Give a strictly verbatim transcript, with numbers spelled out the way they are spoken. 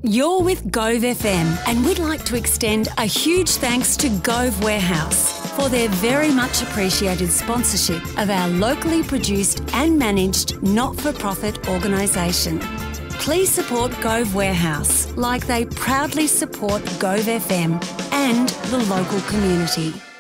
You're with Gove F M, and we'd like to extend a huge thanks to Gove Warehouse for their very much appreciated sponsorship of our locally produced and managed not-for-profit organisation. Please support Gove Warehouse like they proudly support Gove F M and the local community.